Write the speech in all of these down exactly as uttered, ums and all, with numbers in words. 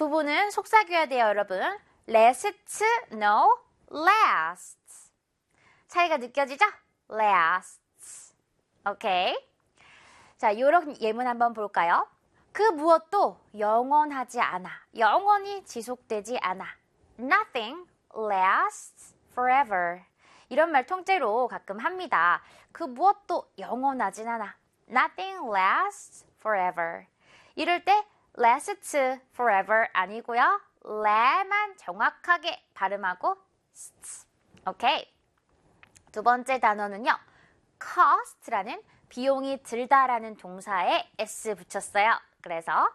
부분은 속삭여야 돼요, 여러분. lasts, no, lasts. 차이가 느껴지죠? lasts. 오케이. 자, 이런 예문 한번 볼까요? 그 무엇도 영원하지 않아. 영원히 지속되지 않아. Nothing lasts forever. 이런 말 통째로 가끔 합니다. 그 무엇도 영원하진 않아. Nothing lasts forever. 이럴 때 lasts forever 아니고요. la만 정확하게 발음하고 sts. 오케이. 두 번째 단어는요. cost라는 비용이 들다라는 동사에 s 붙였어요. 그래서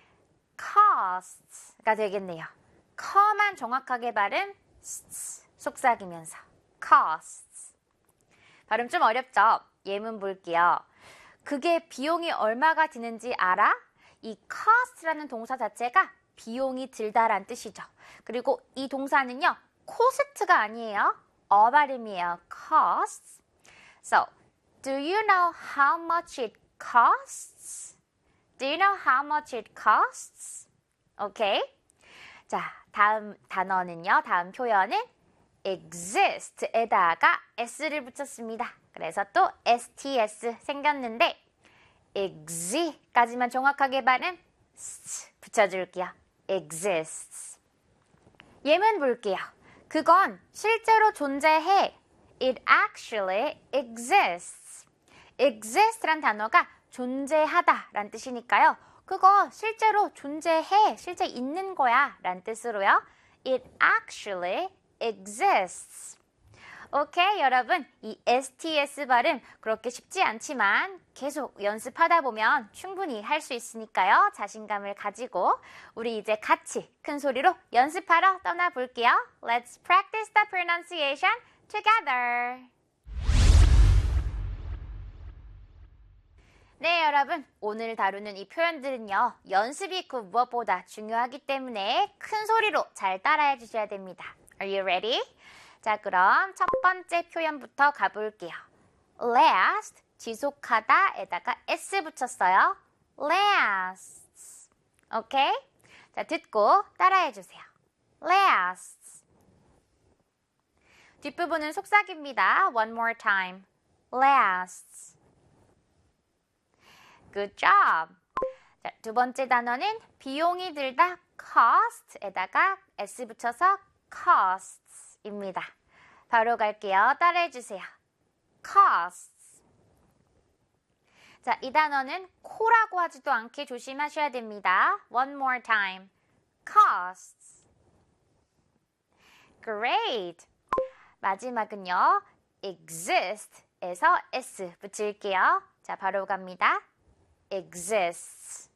costs가 되겠네요. 커만 정확하게 발음 sts, 속삭이면서 costs. 발음 좀 어렵죠? 예문 볼게요. 그게 비용이 얼마가 드는지 알아? 이 cost라는 동사 자체가 비용이 들다란 뜻이죠. 그리고 이 동사는요. cost가 아니에요. 어 발음이에요. costs. So, do you know how much it costs? Do you know how much it costs? 오케이. 자, 다음 단어는요. 다음 표현은 exist에다가 s를 붙였습니다. 그래서 또 sts 생겼는데 ex까지만 정확하게 발음 s 붙여줄게요. exists. 예문 볼게요. 그건 실제로 존재해. It actually exists. exist란 단어가 존재하다 란 뜻이니까요. 그거 실제로 존재해, 실제 있는 거야 란 뜻으로요. It actually exists. 오케이, 여러분. 이 sts 발음 그렇게 쉽지 않지만 계속 연습하다 보면 충분히 할 수 있으니까요. 자신감을 가지고 우리 이제 같이 큰 소리로 연습하러 떠나볼게요. Let's practice the pronunciation together. 네, 여러분. 오늘 다루는 이 표현들은요. 연습이 그 무엇보다 중요하기 때문에 큰 소리로 잘 따라해 주셔야 됩니다. Are you ready? 자, 그럼 첫 번째 표현부터 가볼게요. last, 지속하다에다가 s 붙였어요. lasts. 오케이? 자, 듣고 따라해 주세요. lasts. 뒷부분은 속삭입니다. One more time. lasts. Good job. 자, 두 번째 단어는 비용이 들다 cost에다가 s 붙여서 costs입니다. 바로 갈게요. 따라해 주세요. costs. 자, 이 단어는 코라고 하지도 않게 조심하셔야 됩니다. One more time. costs. Great. 마지막은요. exist에서 s 붙일게요. 자, 바로 갑니다. exists.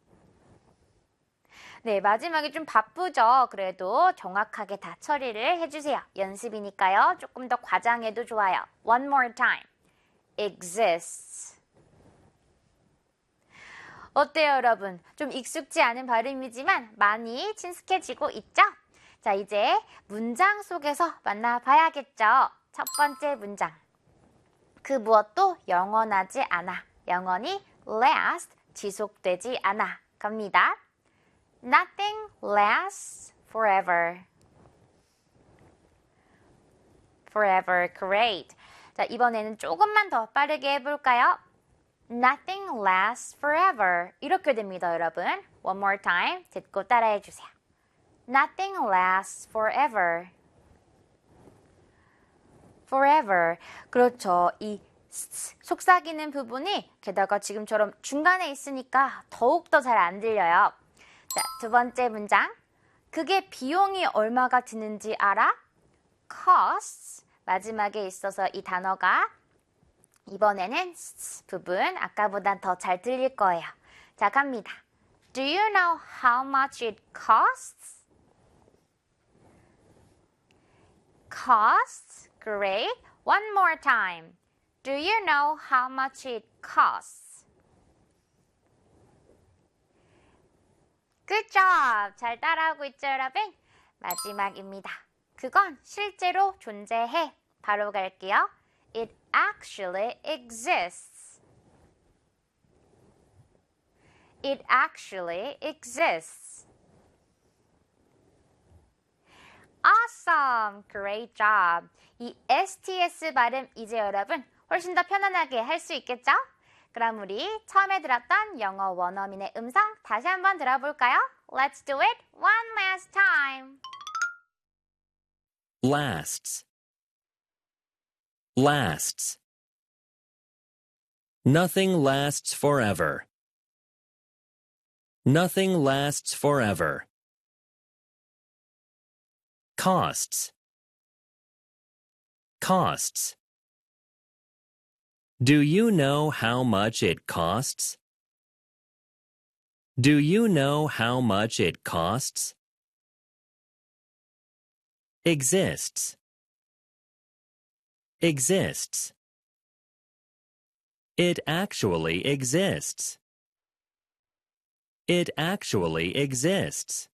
네, 마지막에 좀 바쁘죠? 그래도 정확하게 다 처리를 해주세요. 연습이니까요. 조금 더 과장해도 좋아요. One more time. exists. 어때요, 여러분? 좀 익숙지 않은 발음이지만 많이 친숙해지고 있죠? 자, 이제 문장 속에서 만나봐야겠죠? 첫 번째 문장. 그 무엇도 영원하지 않아. 영원히 last, 지속되지 않아. 갑니다. Nothing lasts forever. Forever, great. 자, 이번에는 조금만 더 빠르게 해볼까요? Nothing lasts forever. 이렇게 됩니다, 여러분. One more time. 듣고 따라해 주세요. Nothing lasts forever. Forever. 그렇죠. 이 속삭이는 부분이 게다가 지금처럼 중간에 있으니까 더욱더 잘 안 들려요. 자, 두 번째 문장. 그게 비용이 얼마가 드는지 알아? costs. 마지막에 있어서 이 단어가 이번에는 부분 아까보단 더 잘 들릴 거예요. 자, 갑니다. Do you know how much it costs? Costs? Great. One more time. Do you know how much it costs? Good job! 잘 따라하고 있죠, 여러분? 마지막입니다. 그건 실제로 존재해. 바로 갈게요. It actually exists. It actually exists. Awesome! Great job! 이 에스티에스 발음 이제 여러분 훨씬 더 편안하게 할 수 있겠죠? 그럼 우리 처음에 들었던 영어 원어민의 음성 다시 한번 들어볼까요? Let's do it one last time. Lasts. Lasts. Nothing lasts forever. Nothing lasts forever. Costs. Costs. Do you know how much it costs? Do you know how much it costs? Exists. Exists. It actually exists. It actually exists.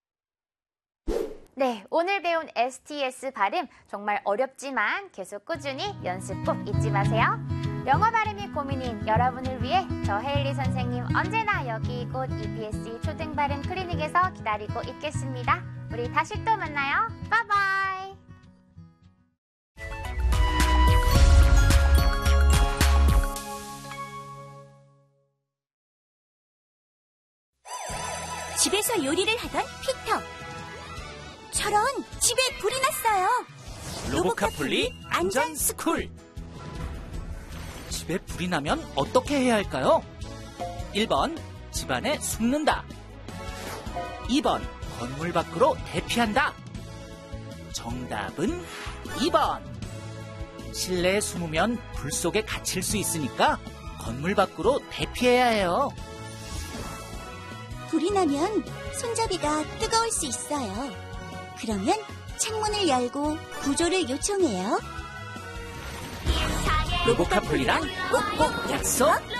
네, 오늘 배운 에스티에스 발음 정말 어렵지만 계속 꾸준히 연습 꼭 잊지 마세요. 영어 발음이 고민인 여러분을 위해 저 헤일리 선생님 언제나 여기 이곳 이비에스이 초등 발음 클리닉에서 기다리고 있겠습니다. 우리 다시 또 만나요. 바이바이. 집에서 요리를 하던 피터. 저런, 집에 불이 났어요. 로보카폴리 안전 스쿨. 집에 불이 나면 어떻게 해야 할까요? 일 번, 집안에 숨는다. 이 번, 건물 밖으로 대피한다. 정답은 이 번. 실내에 숨으면 불 속에 갇힐 수 있으니까 건물 밖으로 대피해야 해요. 불이 나면 손잡이가 뜨거울 수 있어요. 그러면 창문을 열고 구조를 요청해요. 로보카폴리랑 꼭꼭 약속.